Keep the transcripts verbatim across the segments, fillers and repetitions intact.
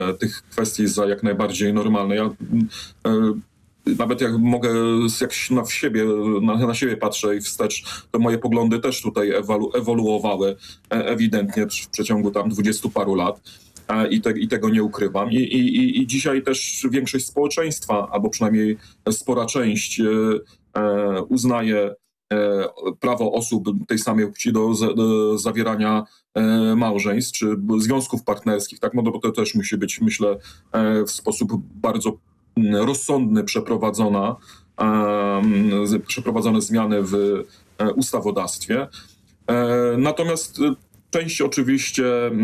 tych kwestii za jak najbardziej normalne. Ja nawet jak mogę, jak na siebie, na, na siebie patrzę i wstecz, to moje poglądy też tutaj ewolu, ewoluowały ewidentnie w przeciągu tam dwudziestu paru lat. I, te, I tego nie ukrywam. I, i, I dzisiaj też większość społeczeństwa, albo przynajmniej spora część e, uznaje e, prawo osób tej samej płci do, do zawierania e, małżeństw czy związków partnerskich. Tak, no bo to też musi być, myślę, e, w sposób bardzo rozsądny przeprowadzona, e, przeprowadzone zmiany w e, ustawodawstwie. E, natomiast część oczywiście e,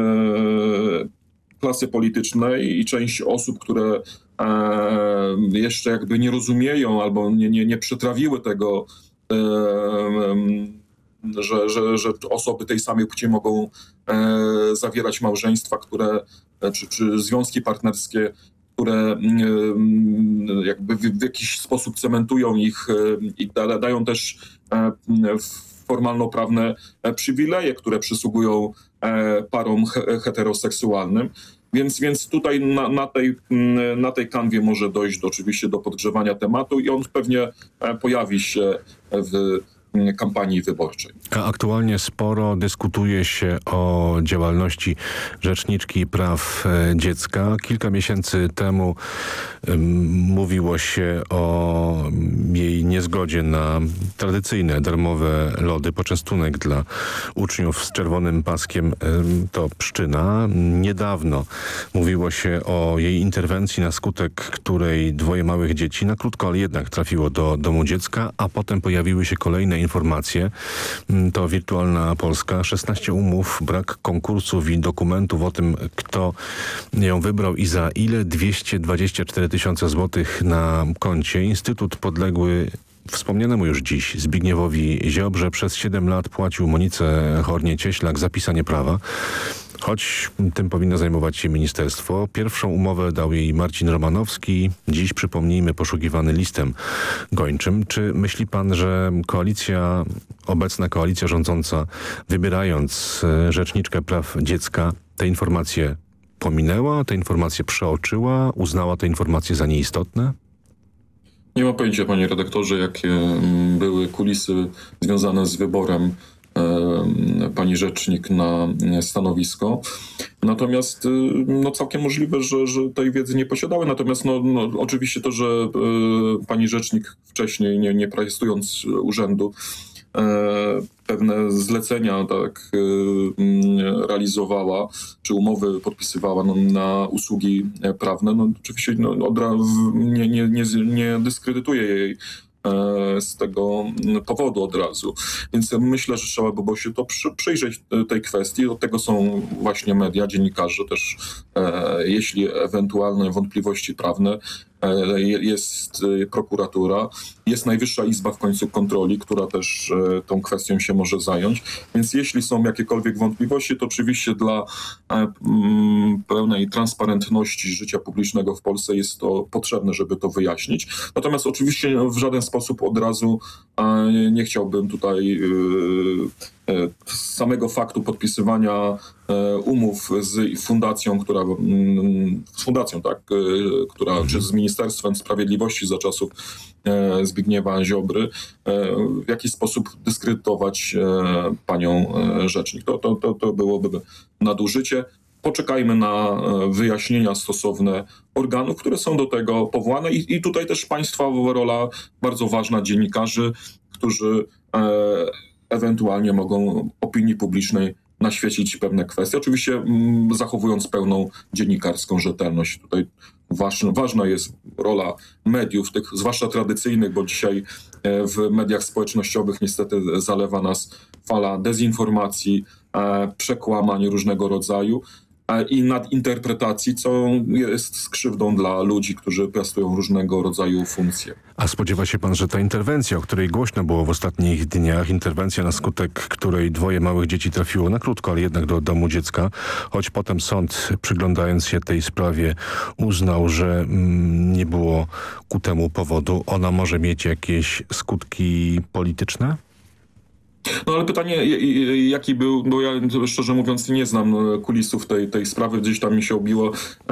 klasy politycznej i część osób, które e, jeszcze jakby nie rozumieją albo nie, nie, nie przetrawiły tego, e, e, że, że, że osoby tej samej płci mogą e, zawierać małżeństwa, które, czy, czy związki partnerskie, które e, jakby w, w jakiś sposób cementują ich i da, dają też e, w, formalno-prawne przywileje, które przysługują parom heteroseksualnym. Więc, więc tutaj na, na, tej, na tej kanwie może dojść do, oczywiście do podgrzewania tematu i on pewnie pojawi się w kampanii wyborczej. A aktualnie sporo dyskutuje się o działalności Rzeczniczki Praw Dziecka. Kilka miesięcy temu um, mówiło się o jej niezgodzie na tradycyjne darmowe lody, poczęstunek dla uczniów z czerwonym paskiem, um, to Pszczyna. Niedawno mówiło się o jej interwencji, na skutek której dwoje małych dzieci na krótko, ale jednak trafiło do domu dziecka, a potem pojawiły się kolejne informacje. To Wirtualna Polska. szesnaście umów, brak konkursów i dokumentów o tym, kto ją wybrał i za ile. dwieście dwadzieścia cztery tysiące złotych na koncie. Instytut podległy wspomnianemu już dziś Zbigniewowi Ziobrze przez siedem lat płacił Monice Hornie-Cieślak za pisanie prawa. Choć tym powinno zajmować się ministerstwo. Pierwszą umowę dał jej Marcin Romanowski, dziś, przypomnijmy, poszukiwany listem gończym. Czy myśli pan, że koalicja, obecna koalicja rządząca, wybierając Rzeczniczkę Praw Dziecka, te informacje pominęła, te informacje przeoczyła, uznała te informacje za nieistotne? Nie mam pojęcia, panie redaktorze, jakie były kulisy związane z wyborem pani rzecznik na stanowisko. Natomiast no, całkiem możliwe, że, że tej wiedzy nie posiadały. Natomiast no, no, oczywiście to, że e, pani rzecznik wcześniej, nie, nie prajestując urzędu, e, pewne zlecenia tak e, realizowała, czy umowy podpisywała no, na usługi prawne, no oczywiście no, odra- nie, nie, nie, nie dyskredytuje jej z tego powodu od razu. Więc myślę, że trzeba by było się to przy, przyjrzeć tej kwestii. Do tego są właśnie media, dziennikarze też, e, jeśli ewentualne wątpliwości prawne, e, jest prokuratura, jest Najwyższa Izba w końcu kontroli, która też e, tą kwestią się może zająć. Więc jeśli są jakiekolwiek wątpliwości, to oczywiście dla e, m, pełnej transparentności życia publicznego w Polsce jest to potrzebne, żeby to wyjaśnić. Natomiast oczywiście w żaden sposób od razu e, nie chciałbym tutaj e, e, z samego faktu podpisywania e, umów z fundacją, która m, z fundacją, tak, e, która, czy z Ministerstwem Sprawiedliwości za czasów e, Zbigniewa Ziobry, e, w jakiś sposób dyskredytować e, panią e, rzecznik. To, to, to, to byłoby nadużycie. Poczekajmy na wyjaśnienia stosowne organów, które są do tego powołane i, i tutaj też państwa rola bardzo ważna, dziennikarzy, którzy e, ewentualnie mogą opinii publicznej naświecić pewne kwestie. Oczywiście m, zachowując pełną dziennikarską rzetelność. Tutaj ważna, ważna jest rola mediów, tych zwłaszcza tradycyjnych, bo dzisiaj e, w mediach społecznościowych niestety zalewa nas fala dezinformacji, e, przekłamań różnego rodzaju i nadinterpretacji, co jest skrzywdą dla ludzi, którzy piastują różnego rodzaju funkcje. A spodziewa się pan, że ta interwencja, o której głośno było w ostatnich dniach, interwencja, na skutek której dwoje małych dzieci trafiło na krótko, ale jednak do domu dziecka, choć potem sąd, przyglądając się tej sprawie, uznał, że mm, nie było ku temu powodu, ona może mieć jakieś skutki polityczne? No ale pytanie, j- j- jaki był, bo ja szczerze mówiąc nie znam e, kulisów tej, tej sprawy, gdzieś tam mi się obiło